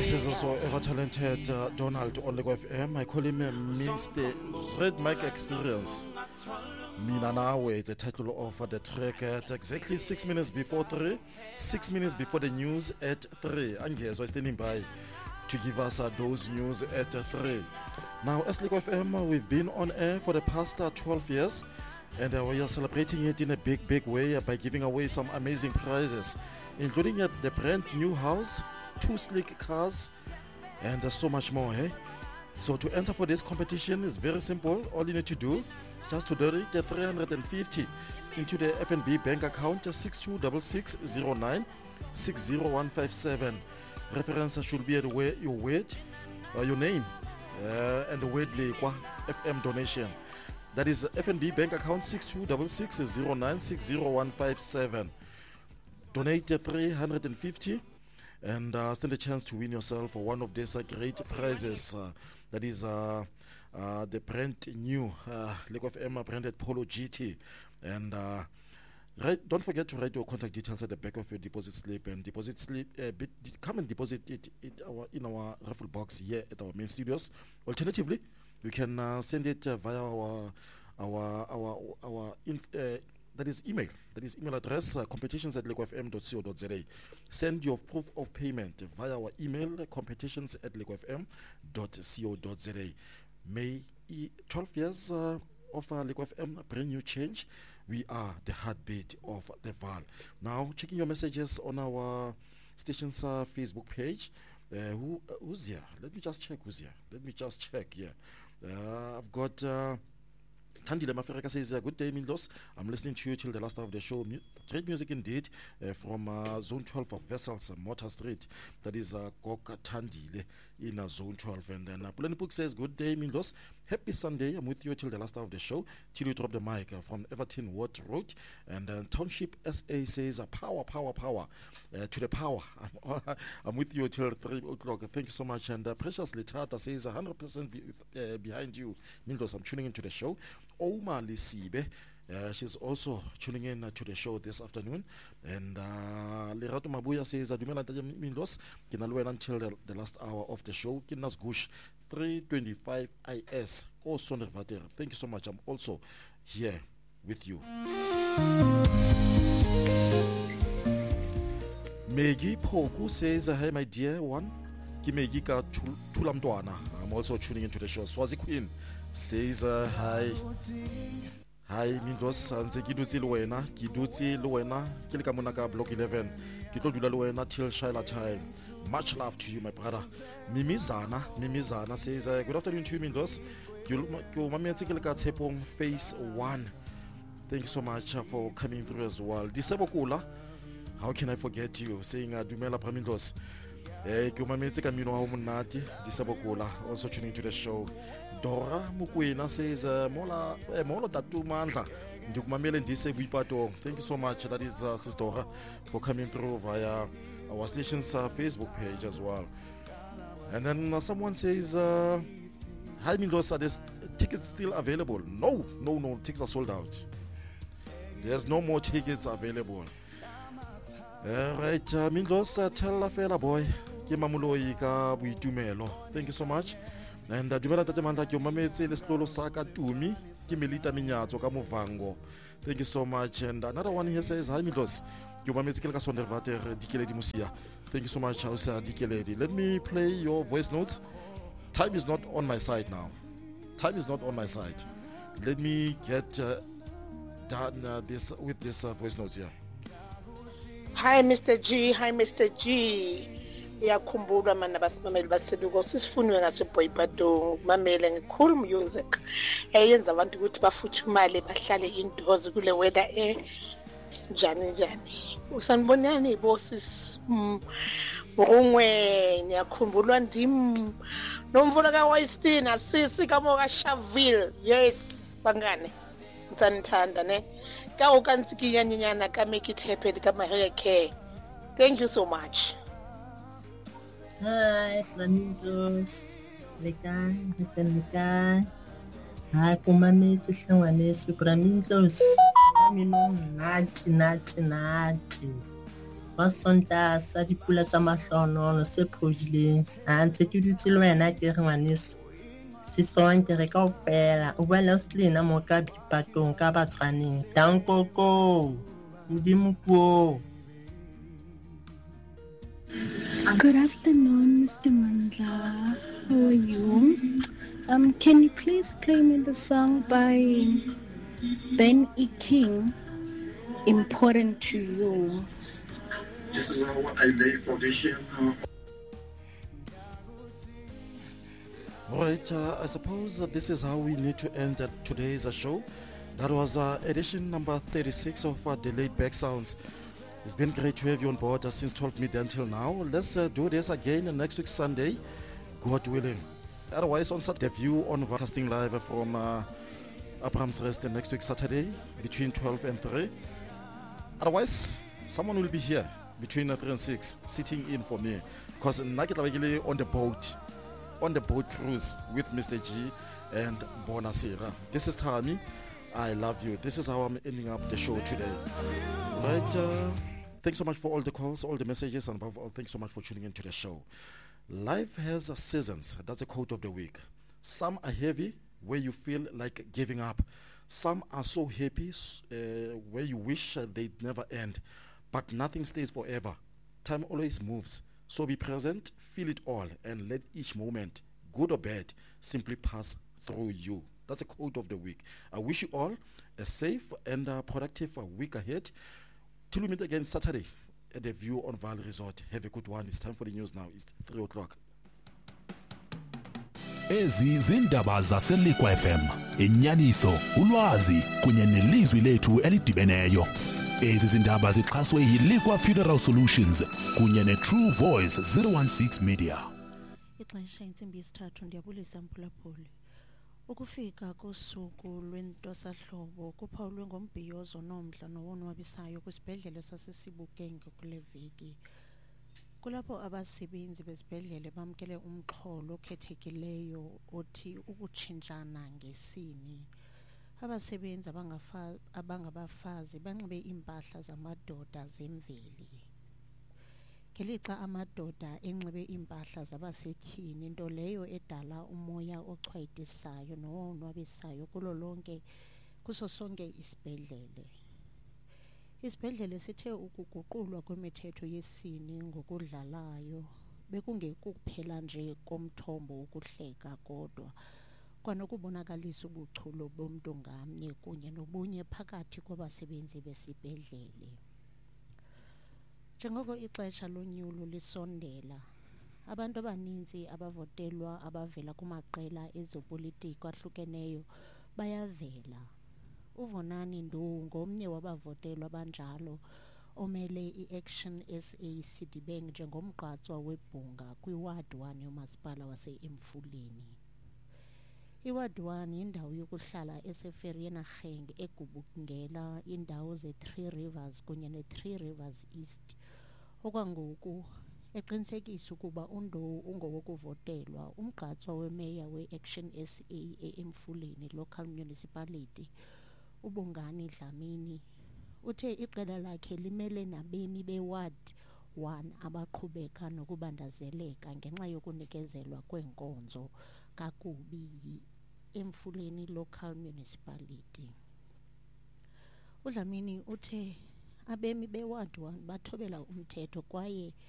This is also ever talented Donald on Lego FM. I call him Mr. Red Mic Experience. Mina Nawe is the title of the track at exactly 6 minutes before 3, 6 minutes before the news at 3. And yes, we're standing by to give us those news at 3. Now, as Lego FM, we've been on air for the past 12 years. And we are celebrating it in a big way by giving away some amazing prizes, including the brand new house, 2 sleek cars, and so much more. So to enter for this competition is very simple. All you need to do is just to donate 350 into the FNB bank account 626609 60157. Reference should be where you wait, your name, and the word Lekwa FM donation. That is FNB bank account 626609 60157. Donate 350 and stand a chance to win yourself one of these great prizes. That is the brand new Lego FM branded Polo GT. And don't forget to write your contact details at the back of your deposit slip. And deposit slip, come and deposit it in our raffle box here at our main studios. Alternatively, you can send it via our that is email address competitions@legofm.co.za. Send your proof of payment via our email competitions@legofm.co.za. May 12 years of Lego FM bring you change. We are the heartbeat of the Val. Now, checking your messages on our station's Facebook page. Who's here? Let me just check who's here. Yeah. I've got Tandile Mafereka says, good day, Mindlos. I'm listening to you till the last hour of the show. Great music indeed from Zone 12 of Vessels, Motor Street. That is Goka Tandile in Zone 12. And then Pulani Book says, good day, Mindlos. Happy Sunday. I'm with you till the last hour of the show, till you drop the mic from Everton Watt Road. And Township SA says, power to the power. I'm with you till 3 o'clock. Thank you so much. And Precious Litata says, 100% behind you, Mindlos. I'm tuning into the show. Oma Lisibe, she's also tuning in to the show this afternoon. And Lerato Mabuya says, Dumela Mindlos, Kinalwen until the last hour of the show. Kinas Gush 325 IS. Thank you so much. I'm also here with you. Megi Poku says, hi my dear one. Kimegi ka Tulamdwana. I'm also tuning into the show. Swazi Queen says, hi Mindlos, nze kidutsi luwena kilika monaka block 11 kitlo dula luwena till Shaila time. Much love to you, my brother. Mimizana says, good afternoon to you, Mindlos. Mametse kilika Tshepong phase 1. Thank you so much for coming through as well. Disebo Kula, how can I forget you? Saying Dumela Pamindlos. Also tuning to the show. Dora Mukwena says, Mola Tatu Mandla. Thank you so much. That is Sis Dora for coming through via our station's Facebook page as well. And then someone says, hi Mindlos, are the tickets still available? No, tickets are sold out. There's no more tickets available. Right, Mindlos, tell a fella boy. Thank you so much. And Dumela Tatemanda Kyomametse Leslo Saka Tumi, Kimelita Minyato Kamuvango. Thank you so much. And another one here says, hi Mindlos, Kyomametse Kelkasondervater Dikeledi Musia. Thank you so much, Hausa Dikeledi. Let me play your voice notes. Time is not on my side now. Let me get done with this voice notes here. Hi Mr. G. Yakhumbula mana basimameli baseduko sisifunwe ngaseBoypato mamele ngikhulu music eyenza abantu ukuthi bafuthumale bahlale indoors kule weather njani usanibonani bosis Ngongwe ngiyakhumbula ndim nomvulo kaWestin asisi kamoka Shaville. Yes bangane ngithandana ne ka ukantsikinya nyenyana ka make it happen ka Mahia Care. Thank you so much. Hi, Flamingos. Lekai. Hi, kumametse hlangwanesi Flamingos. Kamino nati. wa Sontaha sa dipula tsa mahlohonolo se phodileng. Ntse ke dutse le wena ke re ngwaneso. Sisonke re kaofela o bua le Selina mo ka dipatong ka Batswaneng. Dankoko Modimo puo. Good afternoon, Mr. Mandla. How are you? Can you please play me the song by Ben E. King, Important to You? This is how I lay foundation. Right, I suppose this is how we need to end today's show. That was edition number 36 of Delayed Back Sounds. It's been great to have you on board since 12 midday until now. Let's do this again next week Sunday, God willing. Otherwise, on Saturday, view on casting live from Abraham's Rest next week Saturday between 12 and 3. Otherwise, someone will be here between 3 and 6 sitting in for me because Nakitawagili on the boat cruise with Mr. G and Bonasira. This is Tami. I love you. This is how I'm ending up the show today. Right. Thanks so much for all the calls, all the messages, and above all, thanks so much for tuning into the show. Life has seasons. That's a quote of the week. Some are heavy, where you feel like giving up. Some are so happy, where you wish they'd never end. But nothing stays forever. Time always moves. So be present, feel it all, and let each moment, good or bad, simply pass through you. That's a quote of the week. I wish you all a safe and productive week ahead. Till we meet again Saturday at the View on Val Resort. Have a good one. It's time for the news now. It's 3 o'clock. Ezi zindaba zaseLikwa FM, inyaniso, ulwazi kunye nelizwi lethu elidibeneyo. Ezi zindaba zixhaswe yiLikwa Funeral Solutions kunye neTrue Voice 016 Media. Ixesha intsimbi yesithathu ndiyabulisa Mphulaphuli. Ukufika kosuku lwentwasahlobo kuphawulwe ngombhiyozo nomdla nowonwabisayo kwisibhedlele sasesibukenge kule veki. Kulapho abasebenzi bezibhedlele bamkele umxholo okhethekileyo othi ukutshintshana ngesini. Abasebenzi abangabafazi banxibe iimpahla zamadoda zemveli. Ngelixa amadoda enxibe iimpahla zabasetyhini, nto leyo edala umoya ochwayitisayo nowonwabisayo kuso sonke isibhedlele. Isibhedlele sithe ukuguqulwa kwemithetho yesini ngokudlalayo bekungekuphela nje komthombo wokuhleka kodwa kwanokubonakalisa ubuchule bomntu ngamnye kunye nobunye phakathi kwabasebenzi besibhedlele. Njengoko ixesha lonyulo lisondela, abantu abaninzi abavotelwa abavela kumaqela ezopolitiko ahlukeneyo bayavela. Uvonani Ndou ngomnye wabavotelwa abanjalo omele i-Action SA Sedibeng njengomgqatswa webhunga kwiWard 1 yomasipala wase-Emfuleni. iWard 1 yindawo yokuhlala eseVereeniging egubungela indawo ze-Three Rivers kunye ne-Three Rivers East. Okwangoku eqinisekisa ukuba uNdou ungowokuvotelwa, umgqatswa wemeya we-Action SA e-Emfuleni Local Municipality uBongani Dlamini uthe iqela lakhe limele nabemi beWard 1 abaqhubeka nokubandazeleka ngenxa yokunikezelwa kweenkonzo kakubi yi-Emfuleni Local Municipality. uDlamini uthe abemi beWard 1 bathobela umthetho kwaye